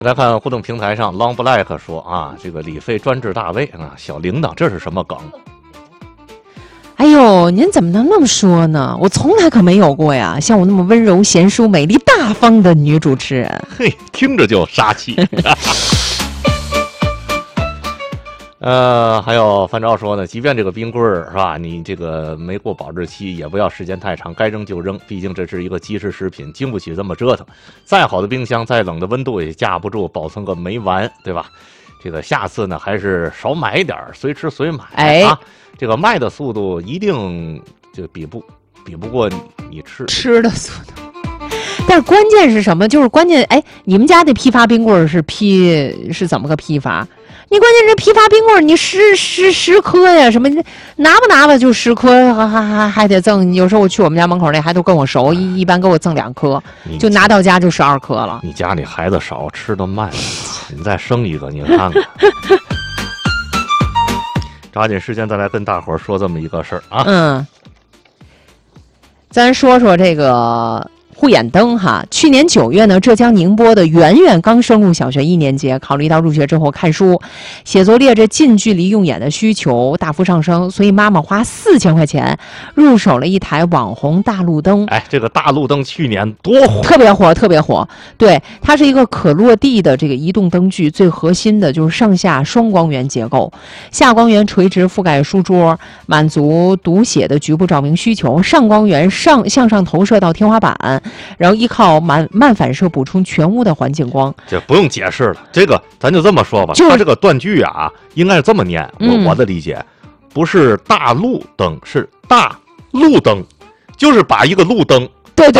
来看互动平台上 Long Black 说啊，这个李飞专治大胃啊，小铃铛这是什么梗？ 哎呦，您怎么能那么说呢？我从来可没有过呀，像我那么温柔贤淑、美丽大方的女主持人。 嘿，听着就杀气。还有范照说呢，即便这个冰棍儿是吧，你这个没过保质期，也不要时间太长，该扔就扔，毕竟这是一个即食食品，经不起这么折腾。再好的冰箱，再冷的温度也架不住保存个没完，对吧？这个下次呢，还是少买一点，随吃随买啊。这个卖的速度一定就比不过你吃的速度。但是关键是什么？就是关键，你们家的批发冰棍是怎么个批发？你关键这批发冰棍你10颗呀，什么拿吧就10颗，还得赠。有时候我去我们家门口那还都跟我熟，一般给我赠2颗，就拿到家就12颗了。 你家里孩子少，吃得慢，你再生一个，你看看。抓紧时间再来跟大伙儿说这么一个事儿啊。 咱说说这个护眼灯哈。去年9月呢，浙江宁波的圆圆刚升入小学1年级，考虑到入学之后看书、写作业这近距离用眼的需求大幅上升，所以妈妈花4000块钱入手了一台网红大路灯。 这个大路灯去年多火， 特别火。对，它是一个可落地的这个移动灯具，最核心的就是上下双光源结构，下光源垂直覆盖书桌，满足读写的局部照明需求；上光源向上投射到天花板，然后依靠慢反射补充全屋的环境光。 这不用解释了，这个咱就这么说吧。它这个断句啊，应该是这么念。我的理解，不是大路灯，是大路灯，就是把一个路灯。对，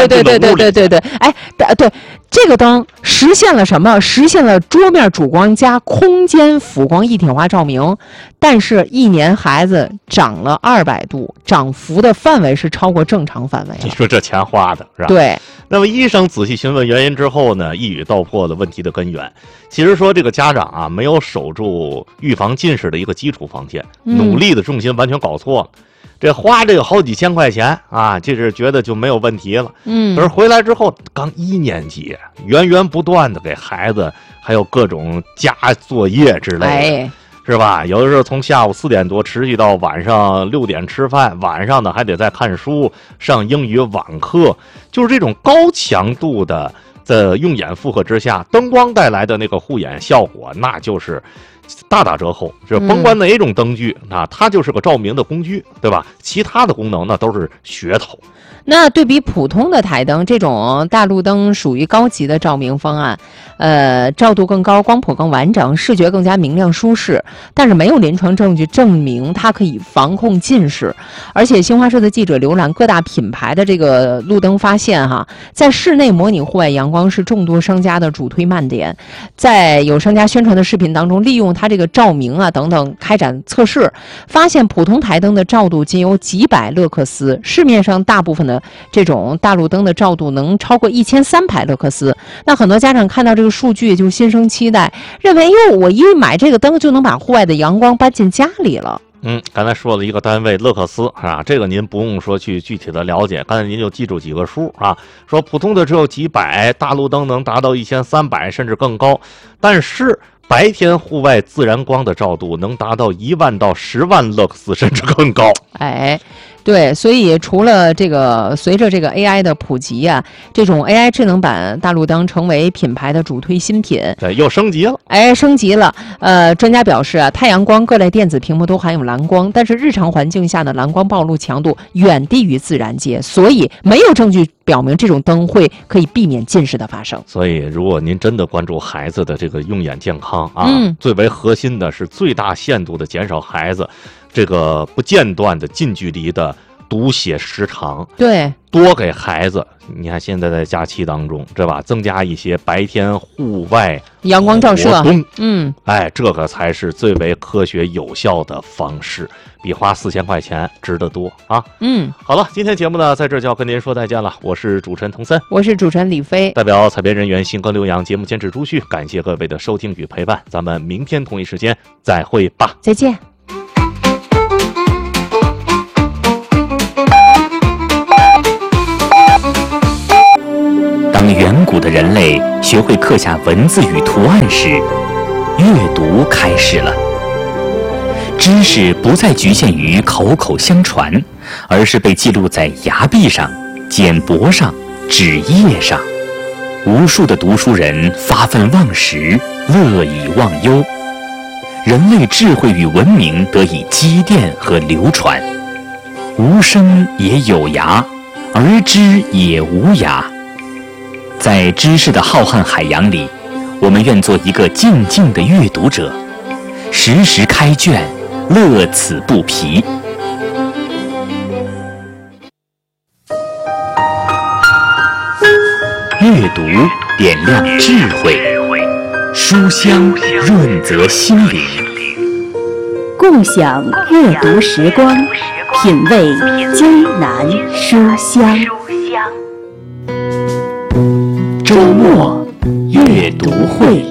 这个灯实现了什么？实现了桌面主光加空间辅光一体化照明，但是1年孩子长了200度，涨幅的范围是超过正常范围。你说这钱花的是吧？对。那么医生仔细询问原因之后呢，一语道破了问题的根源。其实说这个家长啊，没有守住预防近视的一个基础防线，努力的重心完全搞错了。这花这个好几千块钱啊，这是觉得就没有问题了。可是回来之后刚1年级，源不断的给孩子还有各种加作业之类的，是吧？有的时候从下午4点多持续到晚上6点吃饭，晚上呢还得再看书、上英语网课，就是这种高强度的用眼负荷之下，灯光带来的那个护眼效果，那就是大折后。是甭管哪种灯具，它就是个照明的工具，对吧？其他的功能那都是噱头。那对比普通的台灯，这种大路灯属于高级的照明方案，照度更高，光谱更完整，视觉更加明亮舒适，但是没有临床证据证明它可以防控近视。而且新华社的记者浏览各大品牌的这个路灯，发现在室内模拟户外阳光是众多商家的主推卖点。在有商家宣传的视频当中，利用它这个照明等等开展测试，发现普通台灯的照度仅有几百勒克斯，市面上大部分的这种大路灯的照度能超过1300勒克斯。那很多家长看到这个数据就心生期待，认为我一买这个灯就能把户外的阳光搬进家里了。刚才说了一个单位勒克斯啊，这个您不用说去具体的了解，刚才您就记住几个数啊，说普通的只有几百，大路灯能达到1300甚至更高，但是白天户外自然光的照度能达到1万到10万勒克斯甚至更高。对，所以除了这个，随着这个 AI 的普及这种 AI 智能版大路灯成为品牌的主推新品。对，又升级了。升级了。专家表示太阳光、各类电子屏幕都含有蓝光，但是日常环境下的蓝光暴露强度远低于自然界，所以没有证据表明这种灯可以避免近视的发生。所以，如果您真的关注孩子的这个用眼健康最为核心的是最大限度的减少孩子这个不间断的近距离的读写时长。对，多给孩子，你看现在在假期当中，对吧？增加一些白天户外阳光照射，这个才是最为科学有效的方式，比花4000块钱值得多啊！好了，今天节目呢，在这就要跟您说再见了。我是主持人童森，我是主持人李飞，代表采编人员新歌刘洋，节目监制朱旭，感谢各位的收听与陪伴，咱们明天同一时间再会吧，再见。 当远古的人类学会刻下文字与图案时，阅读开始了。知识不再局限于口口相传，而是被记录在崖壁上、简帛上、纸页上。无数的读书人发愤忘食，乐以忘忧，人类智慧与文明得以积淀和流传。无声也有涯，而知也无涯。在知识的浩瀚海洋里，我们愿做一个静静的阅读者，时时开卷，乐此不疲。阅读点亮智慧，书香润泽心灵。 共享阅读时光，品味江南书香。 周末阅读会。